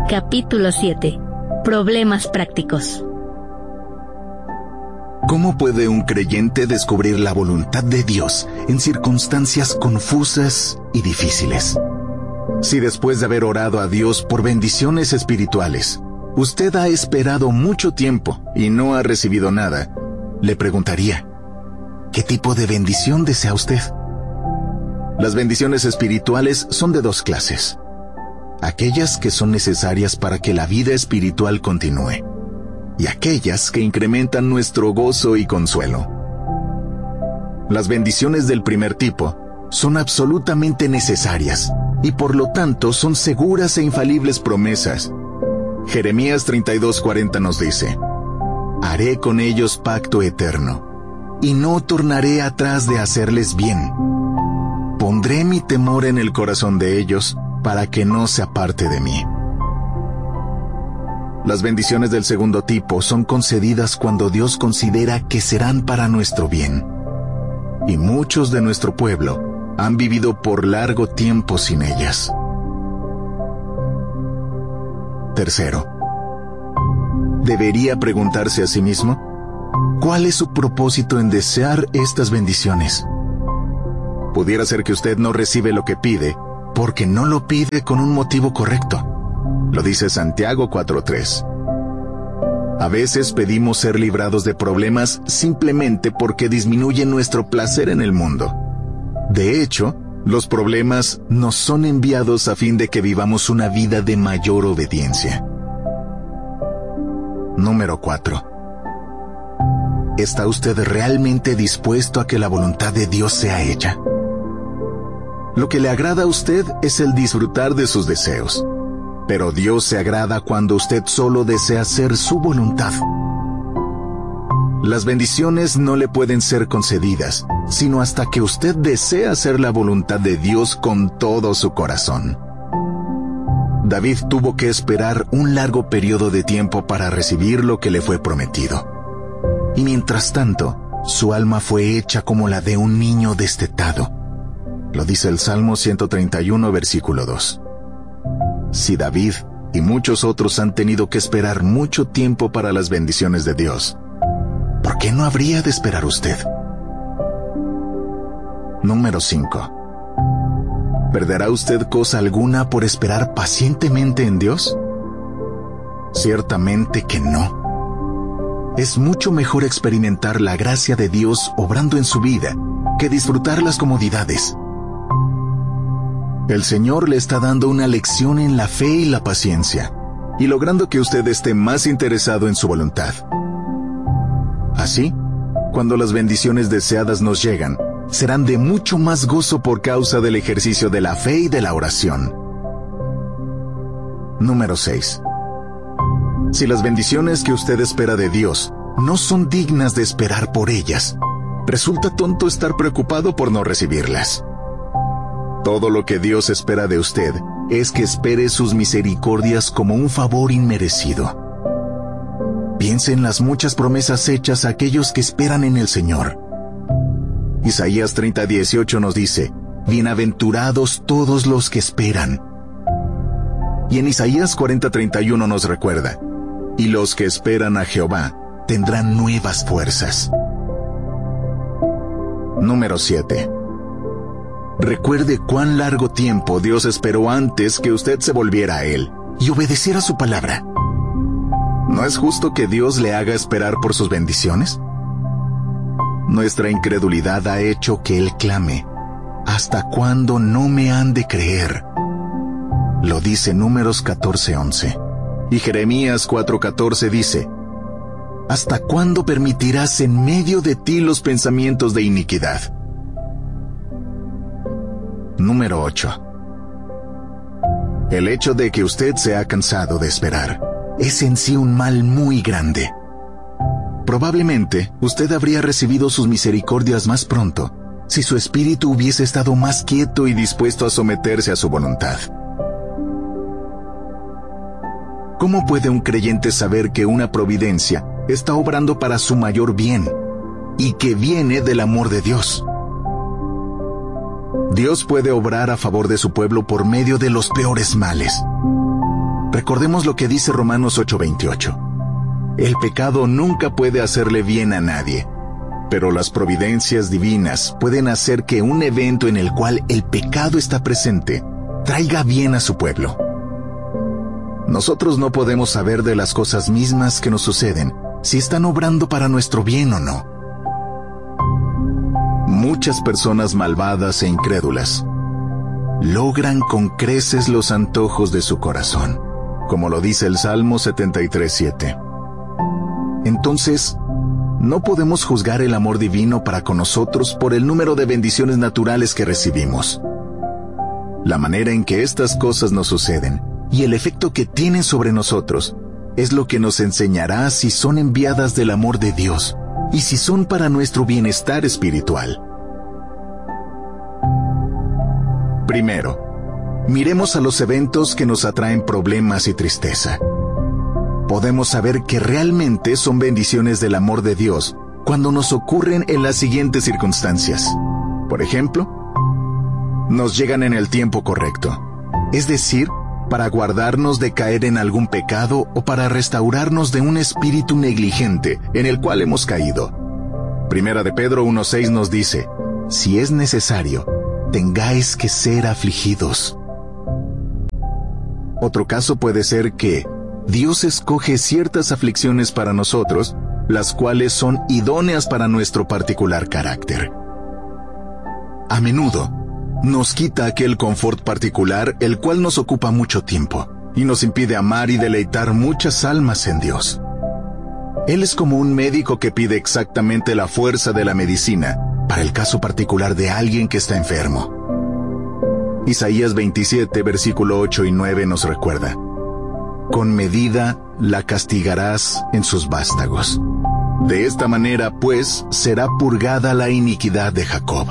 Capítulo 7. Problemas prácticos. ¿Cómo puede un creyente descubrir la voluntad de Dios en circunstancias confusas y difíciles? Si después de haber orado a Dios por bendiciones espirituales, usted ha esperado mucho tiempo y no ha recibido nada, le preguntaría, ¿qué tipo de bendición desea usted? Las bendiciones espirituales son de dos clases. Aquellas que son necesarias para que la vida espiritual continúe, y aquellas que incrementan nuestro gozo y consuelo. Las bendiciones del primer tipo son absolutamente necesarias, y por lo tanto son seguras e infalibles promesas. Jeremías 32:40 nos dice, «Haré con ellos pacto eterno, y no tornaré atrás de hacerles bien. Pondré mi temor en el corazón de ellos, para que no se aparte de mí». Las bendiciones del segundo tipo son concedidas cuando Dios considera que serán para nuestro bien. Y muchos de nuestro pueblo han vivido por largo tiempo sin ellas. Tercero, debería preguntarse a sí mismo, ¿cuál es su propósito en desear estas bendiciones? Pudiera ser que usted no recibe lo que pide porque no lo pide con un motivo correcto. Lo dice Santiago 4:3. A veces pedimos ser librados de problemas simplemente porque disminuyen nuestro placer en el mundo. De hecho, los problemas nos son enviados a fin de que vivamos una vida de mayor obediencia. Número 4. ¿Está usted realmente dispuesto a que la voluntad de Dios sea hecha? Lo que le agrada a usted es el disfrutar de sus deseos. Pero Dios se agrada cuando usted solo desea hacer su voluntad. Las bendiciones no le pueden ser concedidas, sino hasta que usted desea hacer la voluntad de Dios con todo su corazón. David tuvo que esperar un largo periodo de tiempo para recibir lo que le fue prometido. Y mientras tanto, su alma fue hecha como la de un niño destetado. Lo dice el Salmo 131, versículo 2. Si David y muchos otros han tenido que esperar mucho tiempo para las bendiciones de Dios, ¿por qué no habría de esperar usted? Número 5. ¿Perderá usted cosa alguna por esperar pacientemente en Dios? Ciertamente que no. Es mucho mejor experimentar la gracia de Dios obrando en su vida que disfrutar las comodidades. El Señor le está dando una lección en la fe y la paciencia, y logrando que usted esté más interesado en su voluntad. Así, cuando las bendiciones deseadas nos llegan, serán de mucho más gozo por causa del ejercicio de la fe y de la oración. Número 6. Si las bendiciones que usted espera de Dios no son dignas de esperar por ellas, resulta tonto estar preocupado por no recibirlas. Todo lo que Dios espera de usted es que espere sus misericordias como un favor inmerecido. Piense en las muchas promesas hechas a aquellos que esperan en el Señor. Isaías 30:18 nos dice, «Bienaventurados todos los que esperan». Y en Isaías 40:31 nos recuerda, «Y los que esperan a Jehová tendrán nuevas fuerzas». Número 7. Recuerde cuán largo tiempo Dios esperó antes que usted se volviera a Él y obedeciera su palabra. ¿No es justo que Dios le haga esperar por sus bendiciones? Nuestra incredulidad ha hecho que Él clame, ¿hasta cuándo no me han de creer? Lo dice Números 14:11. Y Jeremías 4:14 dice, ¿hasta cuándo permitirás en medio de ti los pensamientos de iniquidad? Número 8. El hecho de que usted se ha cansado de esperar es en sí un mal muy grande. Probablemente usted habría recibido sus misericordias más pronto si su espíritu hubiese estado más quieto y dispuesto a someterse a su voluntad. ¿Cómo puede un creyente saber que una providencia está obrando para su mayor bien y que viene del amor de Dios? Dios puede obrar a favor de su pueblo por medio de los peores males. recordemos lo que dice Romanos 8:28. El pecado nunca puede hacerle bien a nadie, pero las providencias divinas pueden hacer que un evento en el cual el pecado está presente traiga bien a su pueblo. Nosotros no podemos saber de las cosas mismas que nos suceden si están obrando para nuestro bien o no. Muchas personas malvadas e incrédulas logran con creces los antojos de su corazón, como lo dice el Salmo 73:7. Entonces, no podemos juzgar el amor divino para con nosotros por el número de bendiciones naturales que recibimos. La manera en que estas cosas nos suceden y el efecto que tienen sobre nosotros es lo que nos enseñará si son enviadas del amor de Dios y si son para nuestro bienestar espiritual. Primero, miremos a los eventos que nos atraen problemas y tristeza. Podemos saber que realmente son bendiciones del amor de Dios cuando nos ocurren en las siguientes circunstancias. Por ejemplo, nos llegan en el tiempo correcto, es decir, para guardarnos de caer en algún pecado o para restaurarnos de un espíritu negligente en el cual hemos caído. Primera de Pedro 1:6 nos dice: si es necesario, tengáis que ser afligidos. Otro caso puede ser que Dios escoge ciertas aflicciones para nosotros, las cuales son idóneas para nuestro particular carácter. A menudo, nos quita aquel confort particular el cual nos ocupa mucho tiempo y nos impide amar y deleitar muchas almas en Dios. Él es como un médico que pide exactamente la fuerza de la medicina para el caso particular de alguien que está enfermo. Isaías 27, versículo 8 y 9 nos recuerda: con medida la castigarás en sus vástagos. De esta manera, pues, será purgada la iniquidad de Jacob.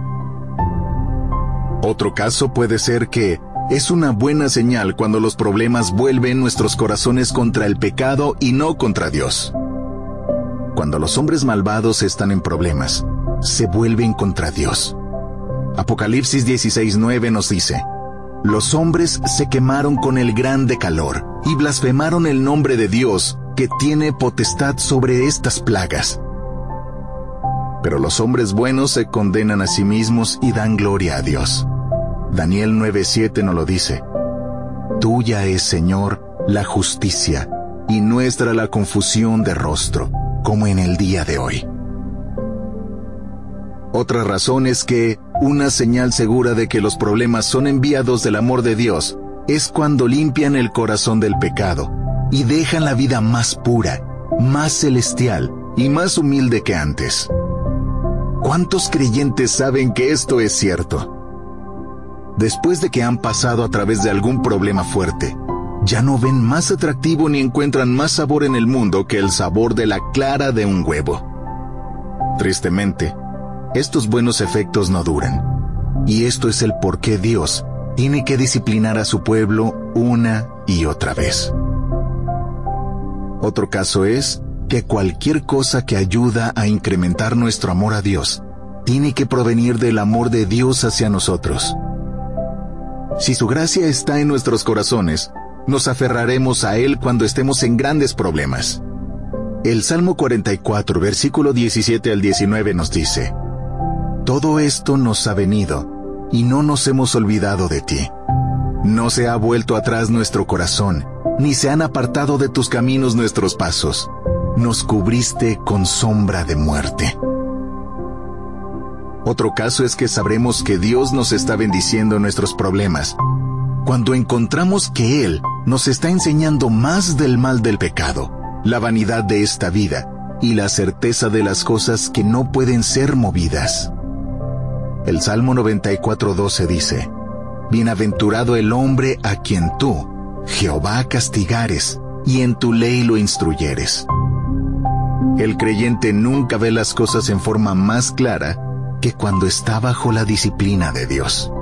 Otro caso puede ser que es una buena señal cuando los problemas vuelven nuestros corazones contra el pecado y no contra Dios. Cuando los hombres malvados están en problemas, se vuelven contra Dios. Apocalipsis 16:9 nos dice: los hombres se quemaron con el grande calor y blasfemaron el nombre de Dios, que tiene potestad sobre estas plagas. Pero los hombres buenos se condenan a sí mismos y dan gloria a Dios. Daniel 9:7 nos lo dice: tuya es, Señor, la justicia, y nuestra la confusión de rostro, como en el día de hoy. Otra razón es que una señal segura de que los problemas son enviados del amor de Dios es cuando limpian el corazón del pecado y dejan la vida más pura, más celestial y más humilde que antes. ¿Cuántos creyentes saben que esto es cierto? Después de que han pasado a través de algún problema fuerte, ya no ven más atractivo ni encuentran más sabor en el mundo que el sabor de la clara de un huevo. Tristemente, estos buenos efectos no duran, y esto es el por qué Dios tiene que disciplinar a su pueblo una y otra vez. Otro caso es que cualquier cosa que ayuda a incrementar nuestro amor a Dios tiene que provenir del amor de Dios hacia nosotros. Si su gracia está en nuestros corazones, nos aferraremos a Él cuando estemos en grandes problemas. El Salmo 44, versículo 17 al 19 nos dice: todo esto nos ha venido, y no nos hemos olvidado de ti. No se ha vuelto atrás nuestro corazón, ni se han apartado de tus caminos nuestros pasos. Nos cubriste con sombra de muerte. Otro caso es que sabremos que Dios nos está bendiciendo en nuestros problemas cuando encontramos que Él nos está enseñando más del mal del pecado, la vanidad de esta vida y la certeza de las cosas que no pueden ser movidas. El Salmo 94:12 dice: bienaventurado el hombre a quien tú, Jehová, castigares, y en tu ley lo instruyeres. El creyente nunca ve las cosas en forma más clara que cuando está bajo la disciplina de Dios.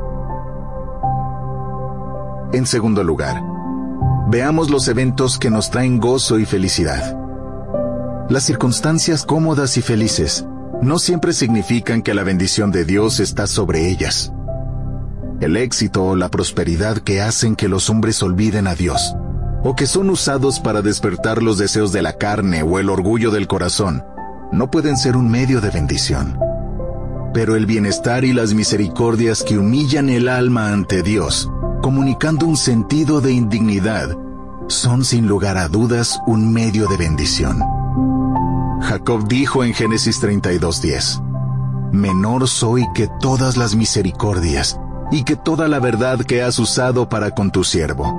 En segundo lugar, veamos los eventos que nos traen gozo y felicidad. Las circunstancias cómodas y felices no siempre significan que la bendición de Dios está sobre ellas. El éxito o la prosperidad que hacen que los hombres olviden a Dios o que son usados para despertar los deseos de la carne o el orgullo del corazón, no pueden ser un medio de bendición. Pero el bienestar y las misericordias que humillan el alma ante Dios, comunicando un sentido de indignidad, son sin lugar a dudas un medio de bendición. Jacob dijo en Génesis 32:10, «Menor soy que todas las misericordias y que toda la verdad que has usado para con tu siervo».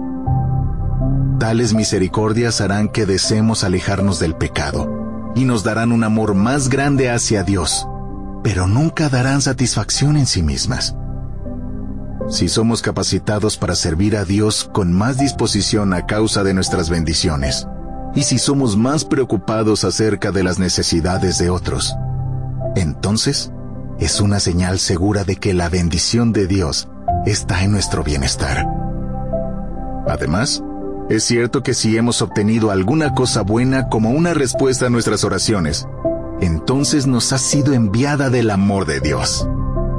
Tales misericordias harán que deseemos alejarnos del pecado y nos darán un amor más grande hacia Dios, pero nunca darán satisfacción en sí mismas. Si somos capacitados para servir a Dios con más disposición a causa de nuestras bendiciones, y si somos más preocupados acerca de las necesidades de otros, entonces es una señal segura de que la bendición de Dios está en nuestro bienestar. Además, es cierto que si hemos obtenido alguna cosa buena como una respuesta a nuestras oraciones, entonces nos ha sido enviada del amor de Dios.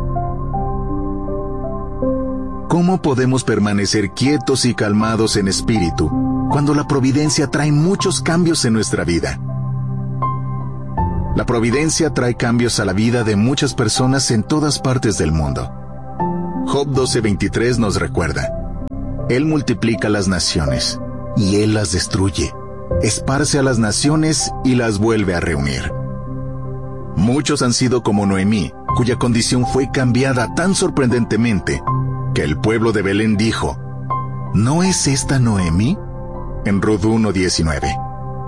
¿Cómo podemos permanecer quietos y calmados en espíritu cuando la providencia trae muchos cambios en nuestra vida? La providencia trae cambios a la vida de muchas personas en todas partes del mundo. Job 12:23 nos recuerda: Él multiplica las naciones, y Él las destruye, esparce a las naciones y las vuelve a reunir. Muchos han sido como Noemí, cuya condición fue cambiada tan sorprendentemente que el pueblo de Belén dijo: ¿No es esta Noemí? En Ruth 1:19.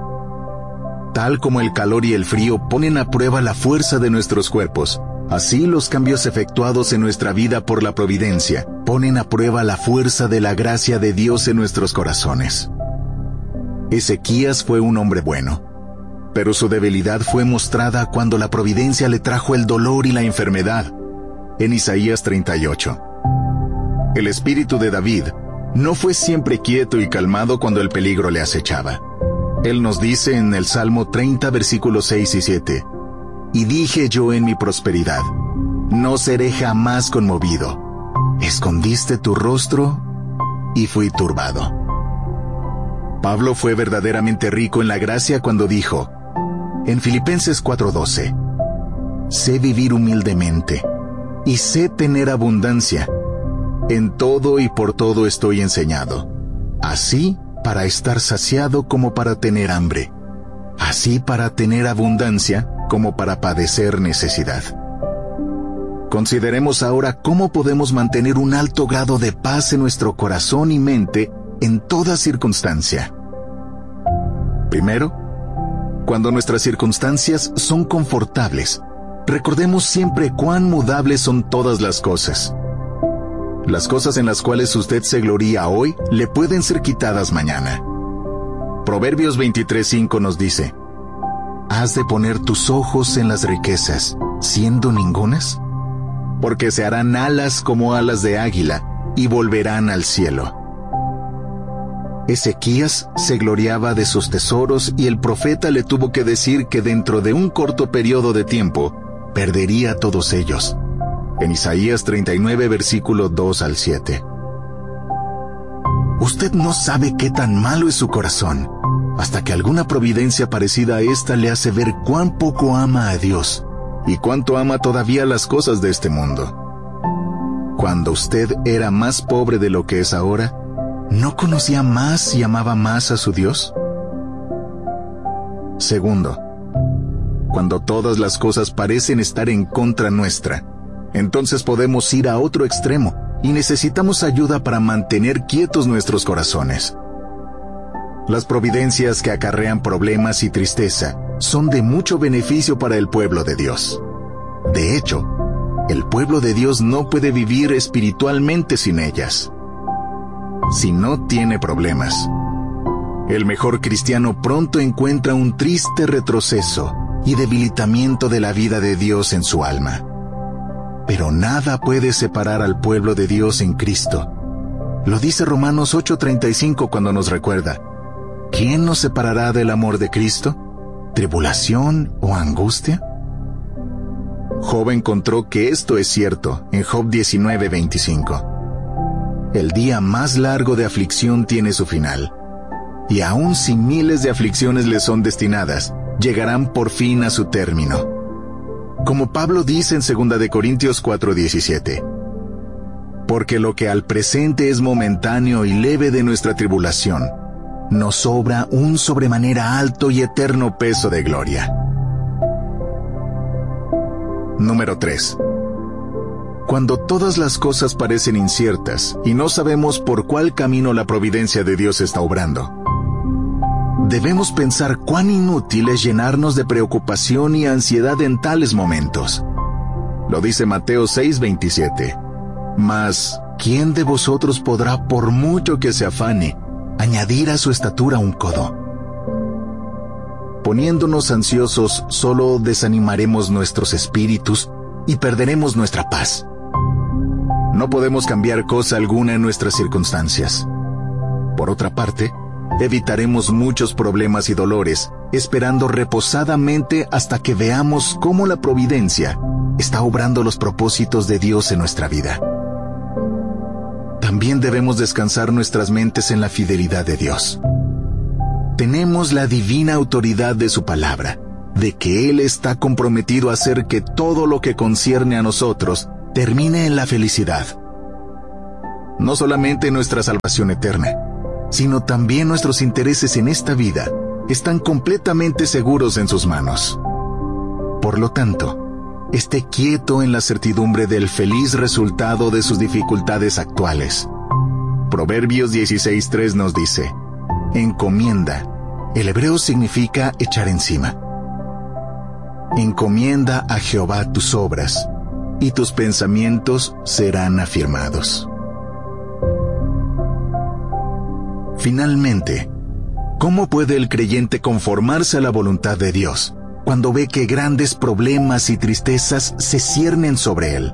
Tal como el calor y el frío ponen a prueba la fuerza de nuestros cuerpos, así los cambios efectuados en nuestra vida por la providencia ponen a prueba la fuerza de la gracia de Dios en nuestros corazones. Ezequías fue un hombre bueno, pero su debilidad fue mostrada cuando la providencia le trajo el dolor y la enfermedad. En Isaías 38. El espíritu de David no fue siempre quieto y calmado cuando el peligro le acechaba. Él nos dice en el Salmo 30, versículos 6 y 7, «Y dije yo en mi prosperidad, no seré jamás conmovido. Escondiste tu rostro y fui turbado». Pablo fue verdaderamente rico en la gracia cuando dijo, en Filipenses 4:12, «Sé vivir humildemente y sé tener abundancia. En todo y por todo estoy enseñado, así para estar saciado como para tener hambre, así para tener abundancia como para padecer necesidad». Consideremos ahora cómo podemos mantener un alto grado de paz en nuestro corazón y mente en toda circunstancia. Primero, cuando nuestras circunstancias son confortables, recordemos siempre cuán mudables son todas las cosas. Las cosas en las cuales usted se gloría hoy le pueden ser quitadas mañana. Proverbios 23:5 nos dice: «Has de poner tus ojos en las riquezas, siendo ningunas, porque se harán alas como alas de águila y volverán al cielo». Ezequías se gloriaba de sus tesoros y el profeta le tuvo que decir que dentro de un corto periodo de tiempo perdería todos ellos. En Isaías 39, versículo 2 al 7. Usted no sabe qué tan malo es su corazón, hasta que alguna providencia parecida a esta le hace ver cuán poco ama a Dios, y cuánto ama todavía las cosas de este mundo. Cuando usted era más pobre de lo que es ahora, ¿no conocía más y amaba más a su Dios? Segundo, cuando todas las cosas parecen estar en contra nuestra, entonces podemos ir a otro extremo y necesitamos ayuda para mantener quietos nuestros corazones. Las providencias que acarrean problemas y tristeza son de mucho beneficio para el pueblo de Dios. De hecho, el pueblo de Dios no puede vivir espiritualmente sin ellas. Si no tiene problemas, el mejor cristiano pronto encuentra un triste retroceso y debilitamiento de la vida de Dios en su alma. Pero nada puede separar al pueblo de Dios en Cristo. Lo dice Romanos 8:35 cuando nos recuerda: ¿quién nos separará del amor de Cristo? ¿Tribulación o angustia? Job encontró que esto es cierto en Job 19:25. El día más largo de aflicción tiene su final, y aun si miles de aflicciones les son destinadas, llegarán por fin a su término. Como Pablo dice en 2 Corintios 4:17, porque lo que al presente es momentáneo y leve de nuestra tribulación, nos sobra un sobremanera alto y eterno peso de gloria. Número 3. Cuando todas las cosas parecen inciertas y no sabemos por cuál camino la providencia de Dios está obrando, debemos pensar cuán inútil es llenarnos de preocupación y ansiedad en tales momentos. Lo dice Mateo 6:27. Mas, ¿quién de vosotros podrá, por mucho que se afane, añadir a su estatura un codo? Poniéndonos ansiosos, solo desanimaremos nuestros espíritus y perderemos nuestra paz. No podemos cambiar cosa alguna en nuestras circunstancias. Por otra parte, evitaremos muchos problemas y dolores, esperando reposadamente hasta que veamos cómo la providencia está obrando los propósitos de Dios en nuestra vida. También debemos descansar nuestras mentes en la fidelidad de Dios. Tenemos la divina autoridad de su palabra, de que Él está comprometido a hacer que todo lo que concierne a nosotros termine en la felicidad. No solamente nuestra salvación eterna, sino también nuestros intereses en esta vida están completamente seguros en sus manos. Por lo tanto, esté quieto en la certidumbre del feliz resultado de sus dificultades actuales. Proverbios 16:3 nos dice, encomienda. El hebreo significa echar encima. Encomienda a Jehová tus obras, y tus pensamientos serán afirmados. Finalmente, ¿cómo puede el creyente conformarse a la voluntad de Dios cuando ve que grandes problemas y tristezas se ciernen sobre él?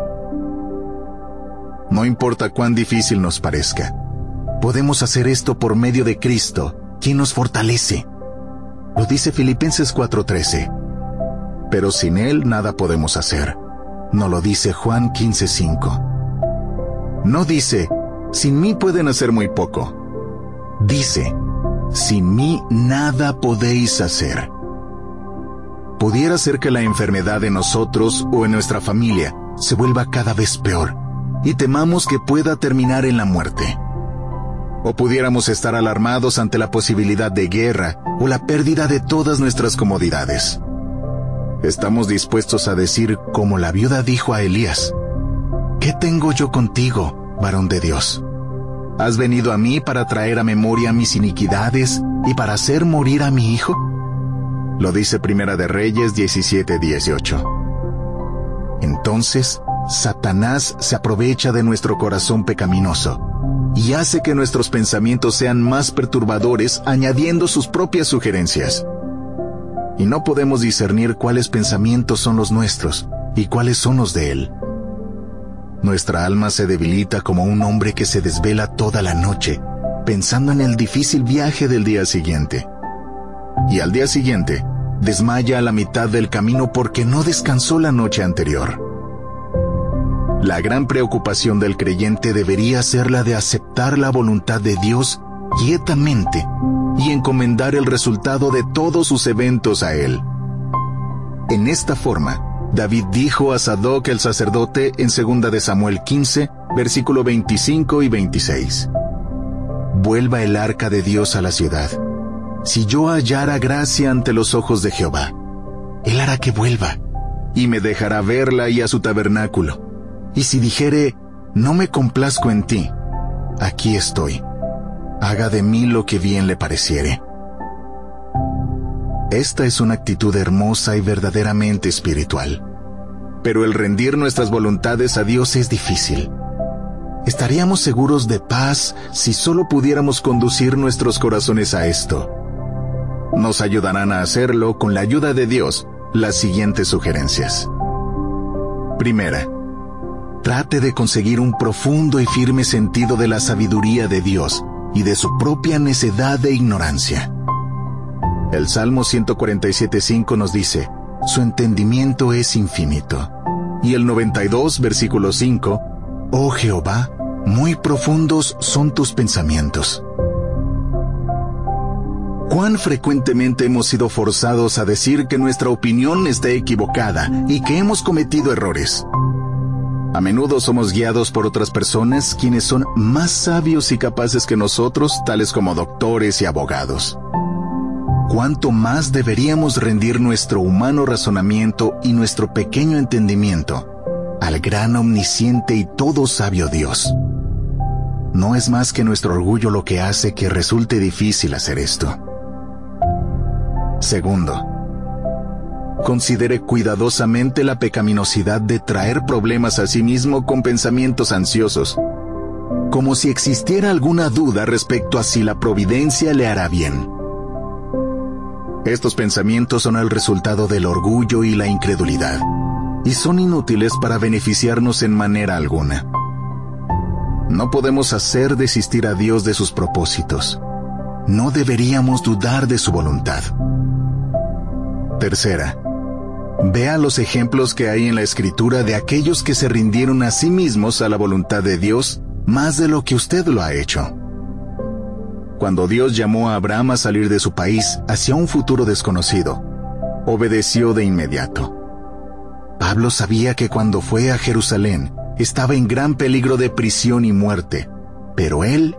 No importa cuán difícil nos parezca, podemos hacer esto por medio de Cristo, quien nos fortalece. Lo dice Filipenses 4:13. Pero sin Él nada podemos hacer. No lo dice Juan 15:5. No dice, sin mí pueden hacer muy poco. Dice, sin mí nada podéis hacer. Pudiera ser que la enfermedad en nosotros o en nuestra familia se vuelva cada vez peor y temamos que pueda terminar en la muerte. O pudiéramos estar alarmados ante la posibilidad de guerra o la pérdida de todas nuestras comodidades. Estamos dispuestos a decir, como la viuda dijo a Elías, ¿qué tengo yo contigo, varón de Dios? ¿Has venido a mí para traer a memoria mis iniquidades y para hacer morir a mi hijo? Lo dice Primera de Reyes 17:18. Entonces, Satanás se aprovecha de nuestro corazón pecaminoso y hace que nuestros pensamientos sean más perturbadores, añadiendo sus propias sugerencias. Y no podemos discernir cuáles pensamientos son los nuestros y cuáles son los de él. Nuestra alma se debilita como un hombre que se desvela toda la noche, pensando en el difícil viaje del día siguiente. Y al día siguiente, desmaya a la mitad del camino porque no descansó la noche anterior. La gran preocupación del creyente debería ser la de aceptar la voluntad de Dios quietamente y encomendar el resultado de todos sus eventos a Él. En esta forma, David dijo a Sadoc el sacerdote en 2 de Samuel 15, versículo 25 y 26. Vuelva el arca de Dios a la ciudad. Si yo hallara gracia ante los ojos de Jehová, Él hará que vuelva, y me dejará verla y a su tabernáculo. Y si dijere, no me complazco en ti, aquí estoy. Haga de mí lo que bien le pareciere. Esta es una actitud hermosa y verdaderamente espiritual. Pero el rendir nuestras voluntades a Dios es difícil. Estaríamos seguros de paz si solo pudiéramos conducir nuestros corazones a esto. Nos ayudarán a hacerlo, con la ayuda de Dios, las siguientes sugerencias. Primera, trate de conseguir un profundo y firme sentido de la sabiduría de Dios y de su propia necedad e ignorancia. El Salmo 147:5 nos dice, su entendimiento es infinito. Y el 92, versículo 5, oh Jehová, muy profundos son tus pensamientos. ¿Cuán frecuentemente hemos sido forzados a decir que nuestra opinión está equivocada y que hemos cometido errores? A menudo somos guiados por otras personas quienes son más sabios y capaces que nosotros, tales como doctores y abogados. ¿Cuánto más deberíamos rendir nuestro humano razonamiento y nuestro pequeño entendimiento al gran, omnisciente y todo sabio Dios? No es más que nuestro orgullo lo que hace que resulte difícil hacer esto. Segundo, considere cuidadosamente la pecaminosidad de traer problemas a sí mismo con pensamientos ansiosos, como si existiera alguna duda respecto a si la providencia le hará bien. Estos pensamientos son el resultado del orgullo y la incredulidad, y son inútiles para beneficiarnos en manera alguna. No podemos hacer desistir a Dios de sus propósitos. No deberíamos dudar de su voluntad. Tercera, vea los ejemplos que hay en la Escritura de aquellos que se rindieron a sí mismos a la voluntad de Dios más de lo que usted lo ha hecho. Cuando Dios llamó a Abraham a salir de su país hacia un futuro desconocido, obedeció de inmediato. Pablo sabía que cuando fue a Jerusalén estaba en gran peligro de prisión y muerte, pero él